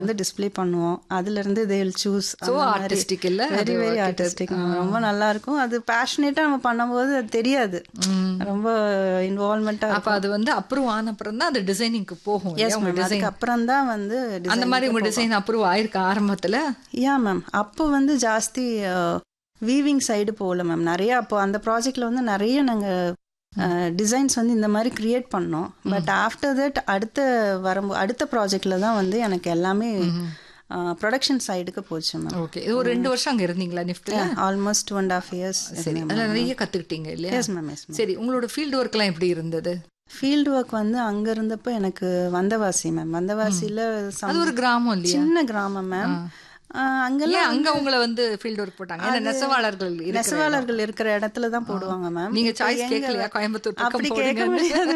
வந்து டிஸ்ப்ளே பண்ணுவோம். அதுலேருந்து they will choose. So artistic இல்லை, வெரி வெரி ஆர்டிஸ்டிக். ரொம்ப நல்லா இருக்கும். அது பேஷனேட்டாக நம்ம பண்ணும்போது அது தெரியாது, ரொம்ப இன்வால்மெண்ட்டாக. அப்போ அது வந்து அப்ரூவ் ஆன அப்புறம் தான் அது டிசைனிங்க்கு போகும். எஸ் மேம், அதுக்கு அப்புறம் தான் வந்து அந்த மாதிரி உங்கள் டிசைன் அப்ரூவ் ஆயிருக்கு ஆரம்பத்தில்? யா மேம், அப்போ வந்து ஜாஸ்தி வீவிங் சைடு போகல மேம். நிறைய அப்போ அந்த ப்ராஜெக்டில் வந்து நிறைய நாங்கள் டிசைன்ஸ் வந்து இந்த மாதிரி கிரியேட் பண்ணோம். பட் ஆஃப்டர் தட் அடுத்த ப்ராஜெக்டில் தான் வந்து எனக்கு எல்லாமே ப்ரொடக்ஷன் சைடுக்கு போச்சு மேம். ஓகே, இது ஒரு 2 வருஷம் அங்கே இருந்தீங்களா நிஃப்டில்? Almost 2.5 years. சரி, அதில் நிறைய கற்றுக்கிட்டீங்க இல்லையா? Yes ma'am, yes ma'am. சரி, உங்களோட ஃபீல்டு ஒர்க்லாம் எப்படி இருந்தது? ஃபீல்டு ஒர்க் வந்து அங்கே இருந்தப்போ எனக்கு வந்தவாசி மேம். வந்தவாசியில் அது ஒரு கிராமம் இல்லையா? சின்ன கிராமம் மேம். அங்கெல்லாம் அங்க உங்களை வந்து ஃபீல்டு ஒர்க் போட்டாங்க. நெசவாளர்கள் இருக்கிற இடத்துல தான் போடுவாங்க மேம். நீங்க சாய்ஸ் கேட்கலையா? கோயம்புத்தூர் அப்படி கேட்க முடியாது.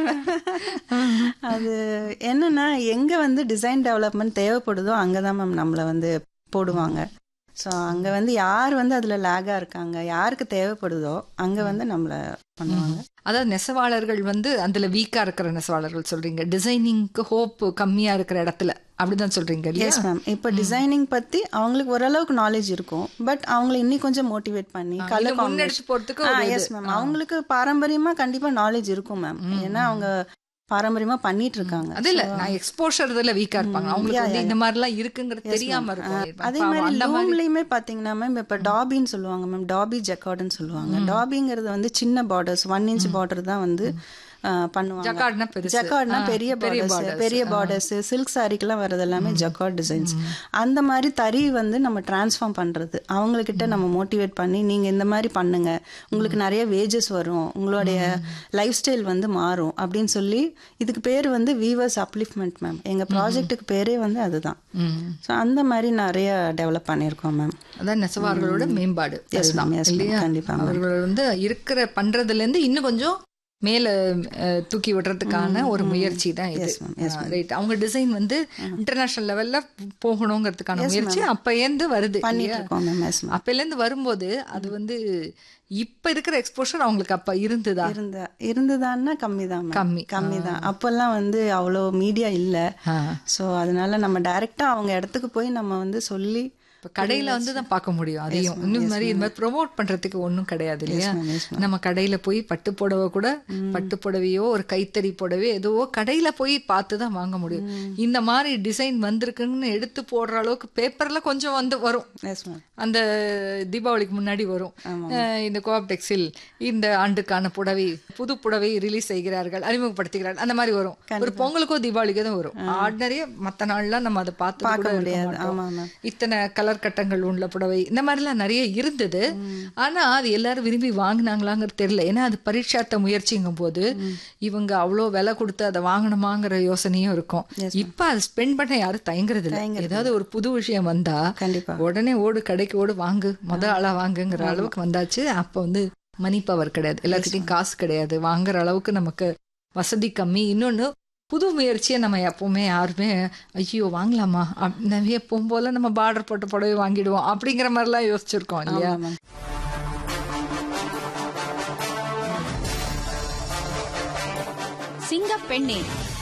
அது என்னன்னா, எங்க வந்து டிசைன் டெவலப்மெண்ட் தேவைப்படுதோ அங்கதான் மேம் நம்மளை வந்து போடுவாங்க. ஸோ அங்கே வந்து யார் வந்து அதில் லேகாக இருக்காங்க, யாருக்கு தேவைப்படுதோ அங்கே வந்து நம்மளை பண்ணுவாங்க. அதாவது நெசவாளர்கள் வந்து அதில் வீக்காக இருக்கிற நெசவாளர்கள் சொல்கிறீங்க, டிசைனிங்க்கு ஹோப் கம்மியாக இருக்கிற இடத்துல, அப்படிதான் சொல்கிறீங்க? Yes ma'am. இப்போ டிசைனிங் பற்றி அவங்களுக்கு ஓரளவுக்கு நாலேஜ் இருக்கும். பட் அவங்களை இன்னும் கொஞ்சம் மோட்டிவேட் பண்ணி கலர் முன்னெடுத்து போகிறதுக்கு. எஸ் மேம், அவங்களுக்கு பாரம்பரியமாக கண்டிப்பாக நாலேஜ் இருக்கும் மேம். ஏன்னா அவங்க பாரம்பரியமா பண்ணிட்டு இருக்காங்க. அது இல்ல, நான் எக்ஸ்போஷர் இதுல வீக்கா இருப்பாங்க, அவங்களுக்கு வந்து இந்த மாதிரி எல்லாம் இருக்குங்கிறது தெரியாம இருக்கும். அதே மாதிரி லூம்லயுமே பாத்தீங்கன்னா மேம், இப்ப டாபின்னு சொல்லுவாங்க மேம், டாபி ஜக்கார்டுன்னு சொல்லுவாங்க. டாபிங்கிறது வந்து சின்ன பார்டர்ஸ், 1 inch பார்டர் தான் வந்து பண்ணுவாங்க. ஜக்கார்ட்னா பெரிய பார்டர்ஸ், சில்க் சாரிக்கெல்லாம் வர்றது எல்லாமே ஜக்கார்ட் டிசைன்ஸ். அந்த மாதிரி தறி வந்து நம்ம டிரான்ஸ்ஃபார்ம் பண்றது, அவங்கக்கிட்ட நம்ம மோட்டிவேட் பண்ணி நீங்க இந்த மாதிரி பண்ணுங்க, உங்களுக்கு நிறைய வேஜஸ் வரும், உங்களுடைய லைஃப் ஸ்டைல் வந்து மாறும் அப்படின்னு சொல்லி, இதுக்கு பேர் வந்து வீவர்ஸ் அப்லிஃப்ட்மெண்ட் மேம். எங்க ப்ராஜெக்ட்டுக்கு பேரே வந்து அதுதான். ஸோ அந்த மாதிரி நிறைய டெவலப் பண்ணியிருக்கோம் மேம். அதான் நெசவாளர்களோட மேம்பாடு. கண்டிப்பா அவர்கள் வந்து இருக்கிற பண்றதுல இருந்து இன்னும் கொஞ்சம் மேல தூக்கி விடுறதுக்கான ஒரு முயற்சி தான் இது. ரைட், அவங்க டிசைன் வந்து இன்டர்நேஷனல் லெவல்ல போகணுங்கிறதுக்கான முயற்சி அப்பேந்து வருது. அப்பேலேருந்து வரும்போது அது வந்து இப்ப இருக்கிற எக்ஸ்போஷர் அவங்களுக்கு அப்ப இருந்ததான்னா கம்மி தான். அப்பெல்லாம் வந்து அவ்வளோ மீடியா இல்ல. ஸோ அதனால நம்ம டைரக்டா அவங்க இடத்துக்கு போய் நம்ம வந்து சொல்லி கடையில வந்து தான் பார்க்க முடியும். அதையும் இன்னும் மாதிரி இது மாதிரி ப்ரொமோட் பண்றதுக்கு ஒன்றும் கிடையாது இல்லையா? நம்ம கடையில போய் பட்டு புடவை கூட, பட்டு புடவையோ ஒரு கைத்தறி புடவையோ ஏதோ கடையில போய் பார்த்து தான் வாங்க முடியும். இந்த மாதிரி டிசைன் வந்திருக்குன்னு எடுத்து போடுற அளவுக்கு பேப்பர்ல கொஞ்சம் வந்து வரும். அந்த தீபாவளிக்கு முன்னாடி வரும், இந்த கோஆப் டெக்ஸ்டைல் இந்த ஆண்டுக்கான புடவை, புது புடவை ரிலீஸ் செய்கிறார்கள், அறிமுகப்படுத்துகிறார்கள், அந்த மாதிரி வரும். ஒரு பொங்கலுக்கோ தீபாவளிக்கோ தான் வரும். ஆர்டினரியா மற்ற நாள்லாம் நம்ம அதை பார்க்க முடியாது. இத்தனை கலர் கட்டங்கள் உள்ள புடவை, இந்த மாதிரிலாம் நிறைய இருந்தது. ஆனா அது எல்லாரும் விரும்பி வாங்கினாங்களாங்கிறது தெரியல. ஏன்னா அது பரீட்சார்த்த முயற்சிங்கும் போது இவங்க அவ்வளோ விலை கொடுத்து அதை வாங்கணுமாங்கிற யோசனையும் இருக்கும். இப்ப அது ஸ்பெண்ட் பண்ண யாரும் தயங்குறது இல்லை. ஏதாவது ஒரு புது விஷயம் வந்தா உடனே ஓடு, கடைக்கு ஓடு, வாங்கு, ஆளா வாங்குங்கிற அளவுக்கு வந்தாச்சு. அப்ப வந்து மணி பவர் கிடையாது, எல்லாத்துக்கிட்டையும் காசு கிடையாது, வாங்குற அளவுக்கு நமக்கு வசதி கம்மி. இன்னொன்னு, புது முயற்சியை நம்ம எப்பவுமே யாருமே ஐயோ வாங்கலாமா, எப்பவும் போல நம்ம பார்டர் போட்ட புடவை வாங்கிடுவோம் அப்படிங்கிற மாதிரிலாம் யோசிச்சிருக்கோம் இல்லையா? சிங்கப்பெண்ணே